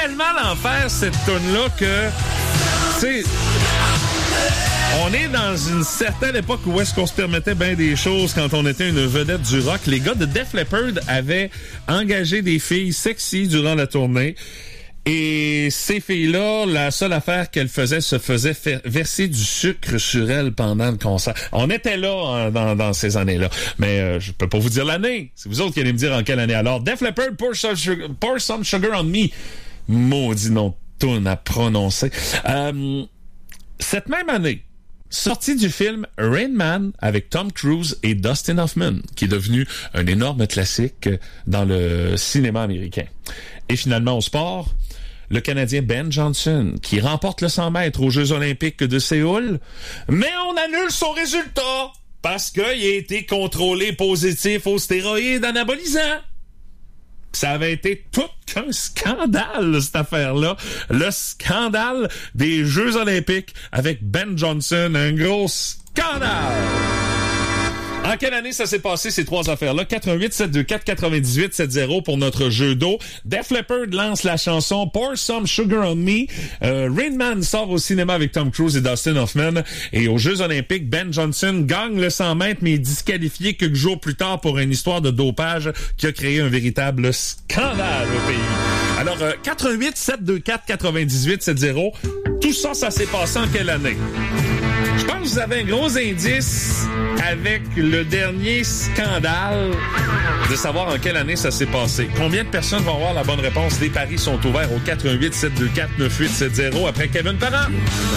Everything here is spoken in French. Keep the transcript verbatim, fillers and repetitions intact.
tellement l'enfer, cette toune-là, que, tu sais, on est dans une certaine époque où est-ce qu'on se permettait bien des choses quand on était une vedette du rock. Les gars de Def Leppard avaient engagé des filles sexy durant la tournée. Et ces filles-là, la seule affaire qu'elles faisaient, se faisait faire verser du sucre sur elles pendant le concert. On était là hein, dans, dans ces années-là. Mais euh, je peux pas vous dire l'année. C'est vous autres qui allez me dire en quelle année. Alors, Def Leppard, Pour Some Sugar, Pour Some Sugar on Me. Maudit nom de toune à prononcer. Euh, cette même année, sortie du film Rain Man avec Tom Cruise et Dustin Hoffman, qui est devenu un énorme classique dans le cinéma américain. Et finalement, au sport, le Canadien Ben Johnson, qui remporte le cent mètres aux Jeux olympiques de Séoul, mais on annule son résultat parce qu'il a été contrôlé positif aux stéroïdes anabolisants. Ça avait été tout qu'un scandale, cette affaire-là. Le scandale des Jeux olympiques avec Ben Johnson. Un gros scandale! En quelle année ça s'est passé, ces trois affaires-là? quatre-vingt-huit sept deux quatre quatre-vingt-dix-huit soixante pour notre jeu d'eau. Def Leppard lance la chanson Pour Some Sugar on Me. Euh, Rain Man sort au cinéma avec Tom Cruise et Dustin Hoffman. Et aux Jeux olympiques, Ben Johnson gagne le cent mètres, mais est disqualifié quelques jours plus tard pour une histoire de dopage qui a créé un véritable scandale au pays. Alors, euh, quatre-vingt-huit sept deux quatre quatre-vingt-dix-huit soixante, tout ça, ça s'est passé en quelle année? Je pense que vous avez un gros indice avec le dernier scandale de savoir en quelle année ça s'est passé. Combien de personnes vont avoir la bonne réponse? Les paris sont ouverts au quatre un huit sept deux quatre neuf huit sept zéro après Kevin Parent.